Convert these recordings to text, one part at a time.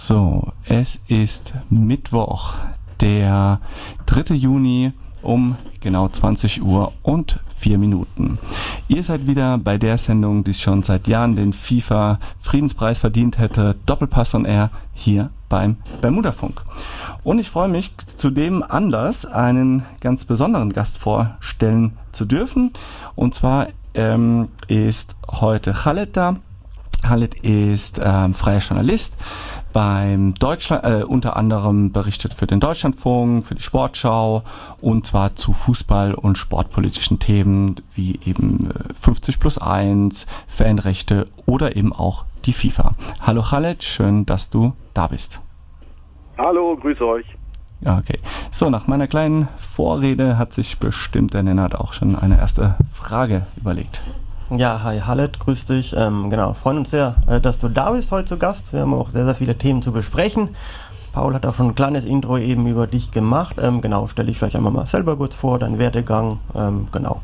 So, es ist Mittwoch, der 3. Juni um genau 20 Uhr und 4 Minuten. Ihr seid wieder bei der Sendung, die schon seit Jahren den FIFA-Friedenspreis verdient hätte, Doppelpass on Air, hier beim Bermudafunk. Und ich freue mich, zu dem Anlass einen ganz besonderen Gast vorstellen zu dürfen. Und zwar ist heute Khaled da. Khaled ist freier Journalist, beim unter anderem berichtet für den Deutschlandfunk, für die Sportschau und zwar zu Fußball- und sportpolitischen Themen wie eben 50+1, Fanrechte oder eben auch die FIFA. Hallo Khaled, schön, dass du da bist. Hallo, grüße euch. Ja, okay. So, nach meiner kleinen Vorrede hat sich bestimmt der Nennert auch schon eine erste Frage überlegt. Ja, hi Khaled, grüß dich. Genau, freuen uns sehr, dass du da bist heute zu Gast. Wir haben auch sehr, sehr viele Themen zu besprechen. Paul hat auch schon ein kleines Intro eben über dich gemacht. Genau, stell dich vielleicht einmal mal selber kurz vor, deinen Werdegang, genau.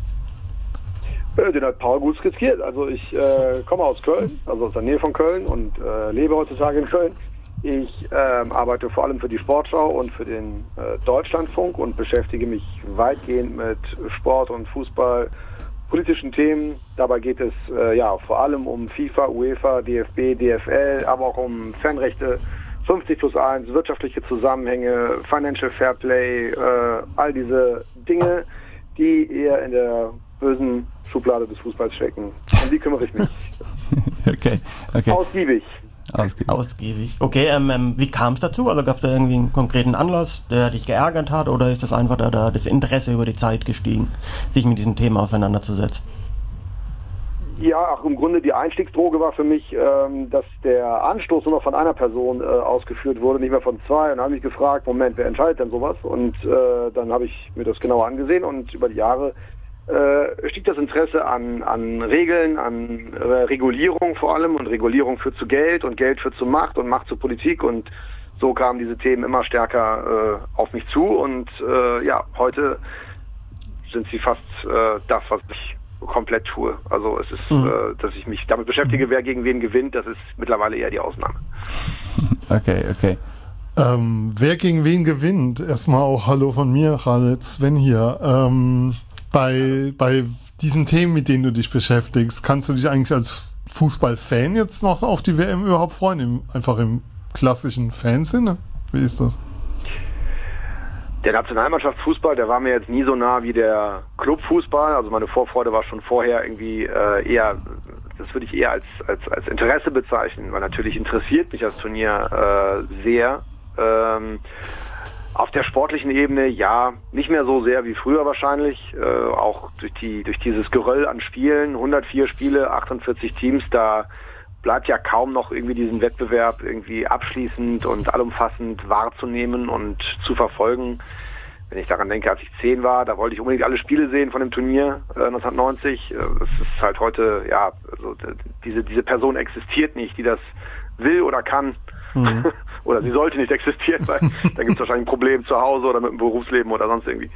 Den hat Paul gut skizziert. Also ich komme aus Köln, also aus der Nähe von Köln und lebe heutzutage in Köln. Ich arbeite vor allem für die Sportschau und für den Deutschlandfunk und beschäftige mich weitgehend mit Sport und Fußball, politischen Themen. Dabei geht es vor allem um FIFA, UEFA, DFB, DFL, aber auch um Fanrechte, 50+1, wirtschaftliche Zusammenhänge, Financial Fairplay, all diese Dinge, die eher in der bösen Schublade des Fußballs stecken. Um die kümmere ich mich. Okay. Ausgiebig. Okay, wie kam es dazu? Also gab es da irgendwie einen konkreten Anlass, der dich geärgert hat, oder ist das einfach da das Interesse über die Zeit gestiegen, sich mit diesem Thema auseinanderzusetzen? Ja, im Grunde die Einstiegsdroge war für mich, dass der Anstoß nur noch von einer Person ausgeführt wurde, nicht mehr von zwei. Und dann habe ich mich gefragt, Moment, wer entscheidet denn sowas? Und dann habe ich mir das genauer angesehen und über die Jahre stieg das Interesse an Regeln, an Regulierung vor allem, und Regulierung führt zu Geld und Geld führt zu Macht und Macht zu Politik, und so kamen diese Themen immer stärker auf mich zu, und heute sind sie fast das, was ich komplett tue. Also es ist, dass ich mich damit beschäftige, wer gegen wen gewinnt, das ist mittlerweile eher die Ausnahme. Okay. Wer gegen wen gewinnt? Erstmal auch Hallo von mir, Khaled, Sven hier. Bei diesen Themen, mit denen du dich beschäftigst, kannst du dich eigentlich als Fußballfan jetzt noch auf die WM überhaupt freuen? Einfach im klassischen Fansinne? Wie ist das? Der Nationalmannschaftsfußball, der war mir jetzt nie so nah wie der Clubfußball. Also meine Vorfreude war schon vorher irgendwie eher, das würde ich eher als Interesse bezeichnen, weil natürlich interessiert mich das Turnier sehr. Auf der sportlichen Ebene, ja, nicht mehr so sehr wie früher wahrscheinlich, auch durch dieses Geröll an Spielen, 104 Spiele, 48 Teams, da bleibt ja kaum noch irgendwie diesen Wettbewerb irgendwie abschließend und allumfassend wahrzunehmen und zu verfolgen. Wenn ich daran denke, als ich 10 war, da wollte ich unbedingt alle Spiele sehen von dem Turnier 1990. Das ist halt heute, ja, also diese Person existiert nicht, die das will oder kann. Oder sie sollte nicht existieren, weil dann gibt es wahrscheinlich ein Problem zu Hause oder mit dem Berufsleben oder sonst irgendwie.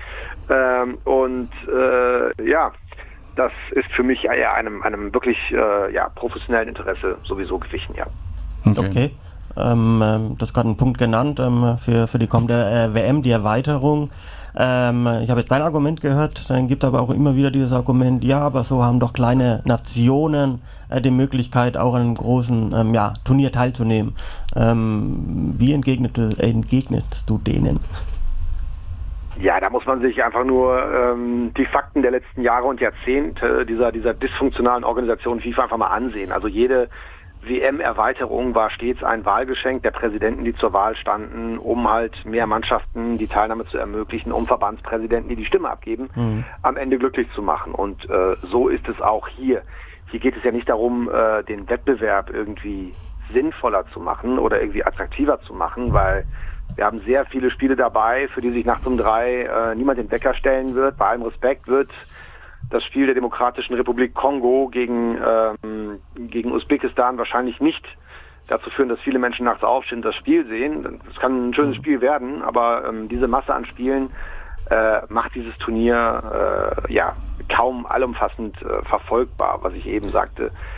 Das ist für mich eher einem wirklich professionellen Interesse sowieso gewichen, ja. Okay. Du hast gerade einen Punkt genannt für die kommende WM, die Erweiterung. Ich habe jetzt dein Argument gehört, dann gibt es aber auch immer wieder dieses Argument, ja, aber so haben doch kleine Nationen die Möglichkeit, auch an einem großen Turnier teilzunehmen. Wie entgegnest du denen? Ja, da muss man sich einfach nur die Fakten der letzten Jahre und Jahrzehnte dieser dysfunktionalen Organisation FIFA einfach mal ansehen. Also jede WM-Erweiterung war stets ein Wahlgeschenk der Präsidenten, die zur Wahl standen, um halt mehr Mannschaften die Teilnahme zu ermöglichen, um Verbandspräsidenten, die Stimme abgeben, am Ende glücklich zu machen. Und so ist es auch hier. Hier geht es ja nicht darum, den Wettbewerb irgendwie sinnvoller zu machen oder irgendwie attraktiver zu machen, weil wir haben sehr viele Spiele dabei, für die sich nachts um 3 niemand den Wecker stellen wird. Bei allem Respekt wird das Spiel der Demokratischen Republik Kongo gegen Usbekistan wahrscheinlich nicht dazu führen, dass viele Menschen nachts aufstehen und das Spiel sehen. Es kann ein schönes Spiel werden, aber diese Masse an Spielen macht dieses Turnier kaum allumfassend verfolgbar, was ich eben sagte.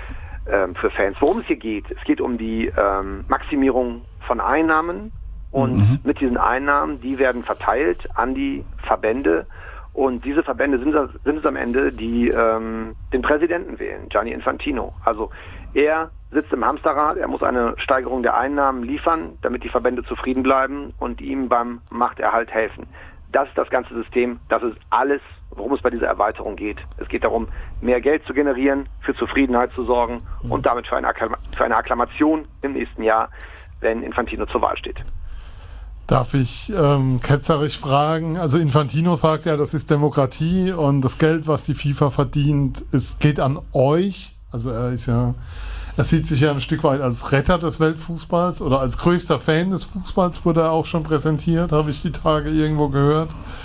für Fans. Worum es hier geht, es geht um die Maximierung von Einnahmen und mit diesen Einnahmen, die werden verteilt an die Verbände und diese Verbände sind es am Ende, die den Präsidenten wählen, Gianni Infantino. Also er sitzt im Hamsterrad, er muss eine Steigerung der Einnahmen liefern, damit die Verbände zufrieden bleiben und ihm beim Machterhalt helfen. Das ist das ganze System, das ist alles, worum es bei dieser Erweiterung geht. Es geht darum, mehr Geld zu generieren, für Zufriedenheit zu sorgen und damit für eine Akklamation im nächsten Jahr, wenn Infantino zur Wahl steht. Darf ich ketzerisch fragen? Also Infantino sagt ja, das ist Demokratie und das Geld, was die FIFA verdient, geht an euch. Also er sieht sich ja ein Stück weit als Retter des Weltfußballs oder als größter Fan des Fußballs, wurde er auch schon präsentiert, habe ich die Tage irgendwo gehört.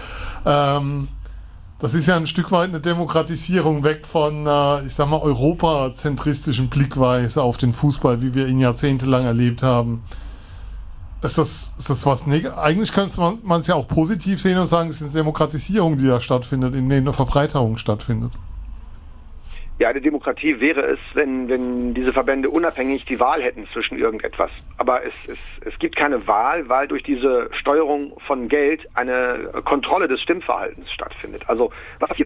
Das ist ja ein Stück weit eine Demokratisierung weg von, ich sag mal, europazentristischen Blickweise auf den Fußball, wie wir ihn jahrzehntelang erlebt haben. Ist das was Negatives? Eigentlich könnte man es ja auch positiv sehen und sagen, es ist eine Demokratisierung, die da stattfindet, in der eine Verbreiterung stattfindet. Ja, eine Demokratie wäre es, wenn diese Verbände unabhängig die Wahl hätten zwischen irgendetwas. Aber es gibt keine Wahl, weil durch diese Steuerung von Geld eine Kontrolle des Stimmverhaltens stattfindet. Also was